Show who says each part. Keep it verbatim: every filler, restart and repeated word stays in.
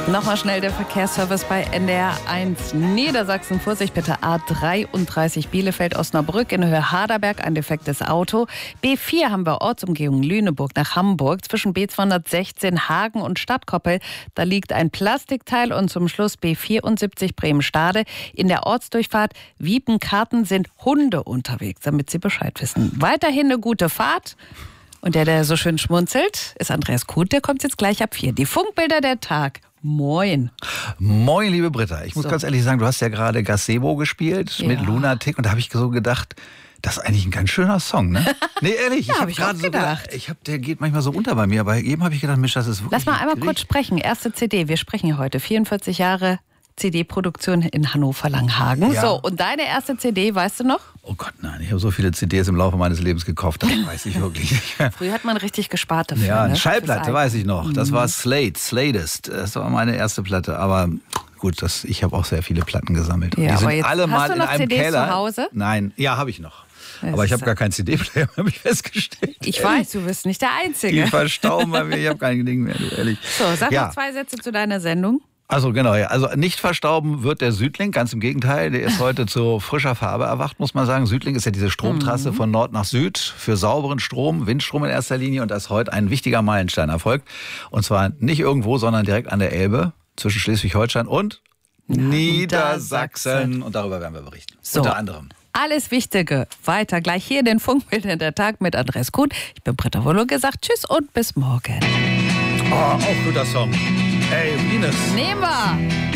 Speaker 1: Nochmal schnell der Verkehrsservice bei N D R eins Niedersachsen. Vorsicht bitte, A dreiunddreißig Bielefeld-Osnabrück in Höhe Haderberg, ein defektes Auto. B vier haben wir Ortsumgehung Lüneburg nach Hamburg. Zwischen B zweihundertsechzehn Hagen und Stadtkoppel, da liegt ein Plastikteil. Und zum Schluss B vierundsiebzig Bremen-Stade. In der Ortsdurchfahrt Wiepenkarten sind Hunde unterwegs, damit Sie Bescheid wissen. Weiterhin eine gute Fahrt. Und der, der so schön schmunzelt, ist Andreas Kuhn. Der kommt jetzt gleich ab vier. Die Funkbilder der Tag. Moin.
Speaker 2: Moin, liebe Britta. Ich muss
Speaker 1: So.
Speaker 2: ganz ehrlich sagen, du hast ja gerade Gazebo gespielt
Speaker 1: Ja.
Speaker 2: mit Lunatic. Und da habe ich so gedacht, das ist eigentlich ein ganz schöner Song, ne? Nee, ehrlich.
Speaker 1: Ja,
Speaker 2: ich
Speaker 1: hab ich auch
Speaker 2: gerade so
Speaker 1: gedacht.
Speaker 2: ich hab, der geht manchmal so unter bei mir. Aber eben habe ich gedacht, Mensch, das ist wirklich...
Speaker 1: Lass mal einmal
Speaker 2: richtig-
Speaker 1: kurz sprechen. Erste C D. Wir sprechen hier heute. vierundvierzig Jahre C D-Produktion in Hannover-Langhagen.
Speaker 2: Ja.
Speaker 1: So, und deine erste C D, weißt du noch?
Speaker 2: Oh Gott, nein. Ich habe so viele C Ds im Laufe meines Lebens gekauft. Das weiß ich wirklich nicht mehr.
Speaker 1: Früher hat man richtig gespart dafür.
Speaker 2: Ja, eine
Speaker 1: ne?
Speaker 2: Schallplatte,
Speaker 1: Fürs
Speaker 2: weiß ich noch. Das war Slade, Sladest. Das war meine erste Platte. Aber gut, das, ich habe auch sehr viele Platten gesammelt. Und
Speaker 1: Ja,
Speaker 2: die
Speaker 1: aber
Speaker 2: sind
Speaker 1: jetzt-
Speaker 2: alle
Speaker 1: hast
Speaker 2: mal
Speaker 1: du
Speaker 2: in
Speaker 1: noch
Speaker 2: einem
Speaker 1: C Ds
Speaker 2: Keller.
Speaker 1: zu Hause?
Speaker 2: Nein, ja, habe ich noch.
Speaker 1: Das
Speaker 2: Aber ich
Speaker 1: ist
Speaker 2: habe gar keinen C D-Player, habe ich festgestellt.
Speaker 1: Ich weiß, du bist nicht der
Speaker 2: Die
Speaker 1: Einzige.
Speaker 2: verstauben bei mir, ich habe kein Ding mehr, du ehrlich.
Speaker 1: So, sag
Speaker 2: ja.
Speaker 1: noch zwei Sätze zu deiner Sendung.
Speaker 2: Also genau, ja. Also nicht verstauben wird der Südlink, ganz im Gegenteil. Der ist heute zu frischer Farbe erwacht, muss man sagen. Südlink ist ja diese Stromtrasse von Nord nach Süd für sauberen Strom, Windstrom in erster Linie. Und da ist heute ein wichtiger Meilenstein erfolgt. Und zwar nicht irgendwo, sondern direkt an der Elbe zwischen Schleswig-Holstein und Niedersachsen. Und darüber werden wir berichten.
Speaker 1: So.
Speaker 2: Unter anderem.
Speaker 1: Alles Wichtige weiter gleich hier in den Funkbildern der Tag mit Andreas Kuhn. Ich bin Britta Wolle gesagt, tschüss und bis morgen.
Speaker 2: Oh, auch guter Song. Hey, Ines.
Speaker 1: Nehmen wir!